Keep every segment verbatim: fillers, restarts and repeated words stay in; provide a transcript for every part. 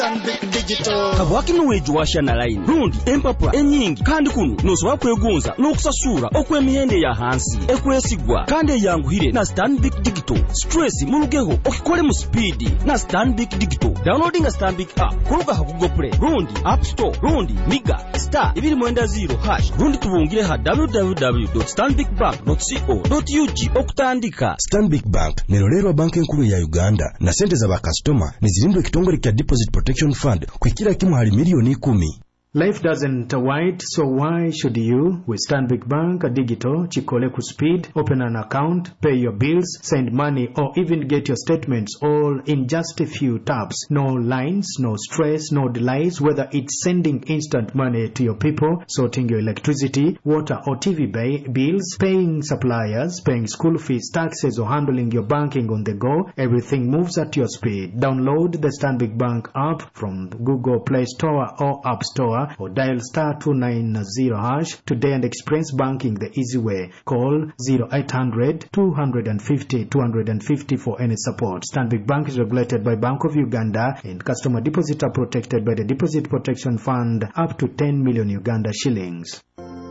Stanbic Digital kabwaki nuweju washana line rundi empapula enyingi kandi kuno nosobola kwegonza n'okusasura okw'emihende ya hansi ekwesigwa kandi eyanguhire na Stanbic Digital stress mulugeho okikole mu speed na Stanbic Digital downloading a Stanbic app kuluka ha Google Play rundi App Store rundi Miga star ibiri mwenda zero hash rundi tubungire ha w w w dot stanbic bank dot co dot u g okutandika. Stanbic Bank nerolero banki enkulu ya Uganda na sente za bakastoma nizirindwe kitongole kya Deposit Protection Fund kwikira kimu hali milioni kumi. Life doesn't wait, so why should you? With Stanbic Bank Digital, chikole ku speed, open an account, pay your bills, send money, or even get your statements all in just a few taps. No lines, no stress, no delays, whether it's sending instant money to your people, sorting your electricity, water, or T V bay, bills, paying suppliers, paying school fees, taxes, or handling your banking on the go. Everything moves at your speed. Download the Stanbic Bank app from Google Play Store or App Store, or dial star two nine zero hash today and experience banking the easy way. Call zero eight hundred two fifty two fifty for any support. Stanbic Bank is regulated by Bank of Uganda, and customer deposits are protected by the Deposit Protection Fund up to ten million Uganda shillings.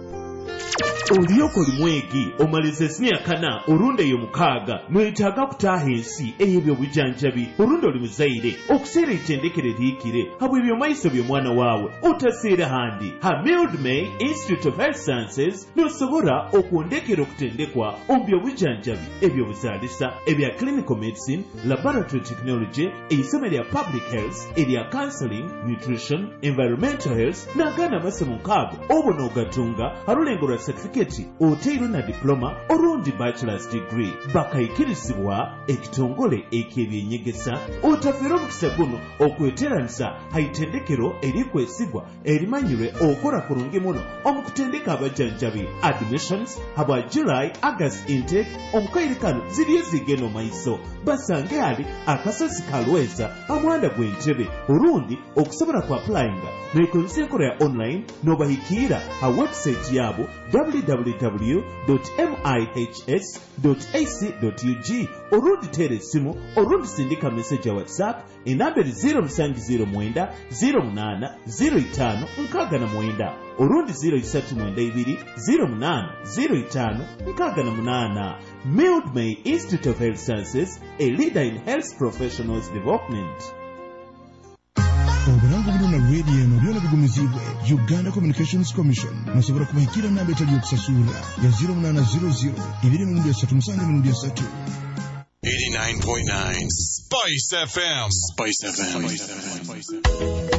Oliyoko limwegi omalize siniya kana orunde yo mukaga mwetaga kutaha ensi eyebyo bujanjabi orunde oli muzaire okuseera ekitendekere liikire habwe ebyo maiso byo mwana waawe otaseera handi ha Mild May Institute of Health Sciences nosobora okwondekera okutendekwa ombyo bujanjabi ebyo buzaalisa ebya clinical medicine, laboratory technology, eisomo lya public health, erya counseling, nutrition, environmental health n'agana masomo nkaago obo n'ogatunga halulengolwa certificate oteiro na diploma orundi bachelor's degree bakayikirizibwa ekitongole ek'ebyenyegesa otafera omukisa guno okweteranisa haitendekero erikwesigwa erimanyirwe okora kurungi muno omukutendeka abajanjabi. Admissions habwa July August intake omukairikano ziriyo zigeno maiso basange ali akasozi kalweza amwanda gw'entebe orundi okusobola ku applyinga nekozesa enkola ya online n'obahikira ha website yabo w w w dot mihs dot a c dot u g orundi tere simu orundi sindika message ya WhatsApp enamberi zero musanju zero mwenda zero munana zero itano nkaga na mwenda orundi zero isatu mwenda ibiri zero munana zero itano nkaga na munana. Mild May Institute of Health Sciences, a leader in health professionals development. Oburango buno na radio no byona bigumizibwe Uganda Communications Commission musobora kubahikira namba etali okusasula ya zero munana zero zero ibiri mu ndya satu musange mu ndya satu. eighty-nine point nine Spice F M. Spice F M.